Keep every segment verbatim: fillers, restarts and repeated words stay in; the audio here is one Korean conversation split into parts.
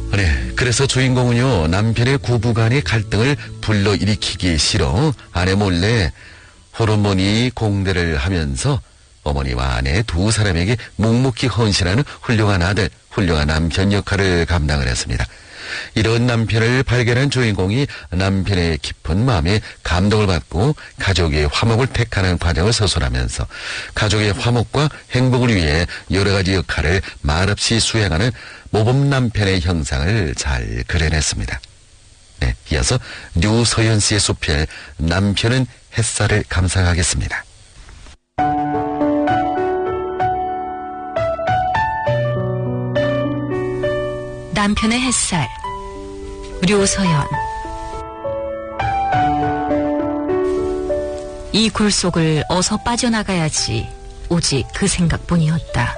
네, 그래서 주인공은요, 남편의 고부간의 갈등을 불러일으키기 싫어 아내 몰래 호르몬이 공대를 하면서 어머니와 아내 두 사람에게 묵묵히 헌신하는 훌륭한 아들, 훌륭한 남편 역할을 감당을 했습니다. 이런 남편을 발견한 주인공이 남편의 깊은 마음에 감동을 받고 가족의 화목을 택하는 과정을 서술하면서 가족의 화목과 행복을 위해 여러 가지 역할을 말없이 수행하는 모범 남편의 형상을 잘 그려냈습니다. 네, 이어서 류서연 씨의 소필 남편은 햇살을 감상하겠습니다. 남편의 햇살, 류서연. 이 굴속을 어서 빠져나가야지 오직 그 생각뿐이었다.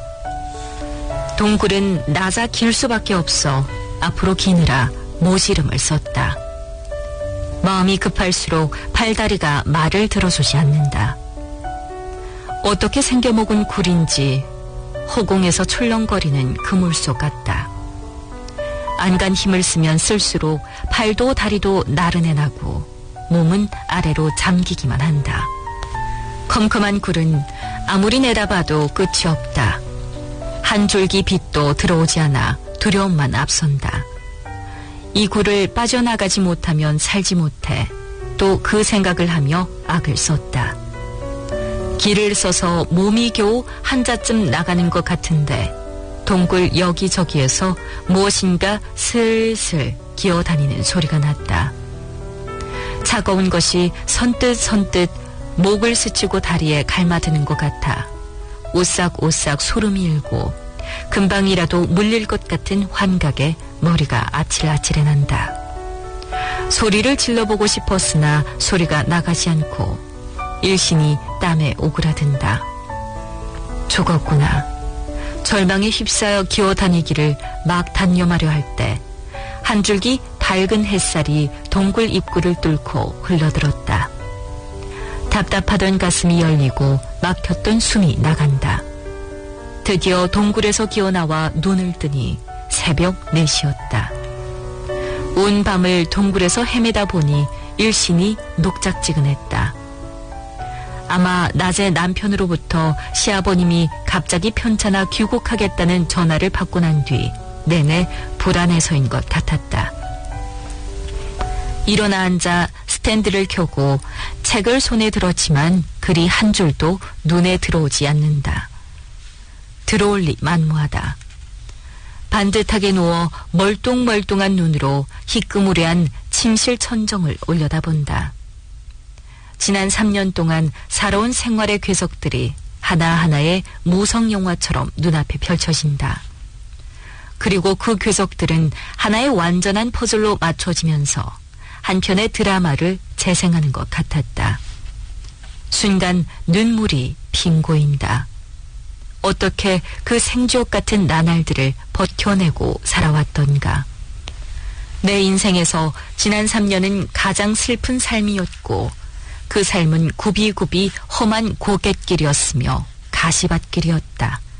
동굴은 낮아 길 수밖에 없어 앞으로 기느라 모지름을 썼다. 마음이 급할수록 팔다리가 말을 들어주지 않는다. 어떻게 생겨먹은 굴인지 허공에서 출렁거리는 그 물속 같다. 안간 힘을 쓰면 쓸수록 팔도 다리도 나른해 나고 몸은 아래로 잠기기만 한다. 컴컴한 굴은 아무리 내다봐도 끝이 없다. 한 줄기 빛도 들어오지 않아 두려움만 앞선다. 이 굴을 빠져나가지 못하면 살지 못해 또 그 생각을 하며 악을 썼다. 길을 써서 몸이 겨우 한자쯤 나가는 것 같은데 동굴 여기저기에서 무엇인가 슬슬 기어다니는 소리가 났다. 차가운 것이 선뜻 선뜻 목을 스치고 다리에 갈마드는 것 같아 오싹오싹 소름이 일고 금방이라도 물릴 것 같은 환각에 머리가 아찔아찔해 난다. 소리를 질러보고 싶었으나 소리가 나가지 않고 일신이 땀에 오그라든다. 죽었구나. 절망에 휩싸여 기어다니기를 막 단념하려 할 때 한 줄기 밝은 햇살이 동굴 입구를 뚫고 흘러들었다. 답답하던 가슴이 열리고 막혔던 숨이 나간다. 드디어 동굴에서 기어나와 눈을 뜨니 새벽 네 시였다. 온 밤을 동굴에서 헤매다 보니 일신이 녹작지근했다. 아마 낮에 남편으로부터 시아버님이 갑자기 편찮아 귀국하겠다는 전화를 받고 난 뒤 내내 불안해서인 것 같았다. 일어나 앉아 스탠드를 켜고 책을 손에 들었지만 글이 한 줄도 눈에 들어오지 않는다. 들어올 리 만무하다. 반듯하게 누워 멀뚱멀뚱한 눈으로 희끄무레한 침실 천정을 올려다본다. 지난 삼 년 동안 살아온 생활의 궤적들이 하나하나의 무성영화처럼 눈앞에 펼쳐진다. 그리고 그 궤적들은 하나의 완전한 퍼즐로 맞춰지면서 한편의 드라마를 재생하는 것 같았다. 순간 눈물이 핑 고인다. 어떻게 그 생지옥 같은 나날들을 버텨내고 살아왔던가. 내 인생에서 지난 삼 년은 가장 슬픈 삶이었고 그 삶은 굽이굽이 험한 고갯길이었으며 가시밭길이었다.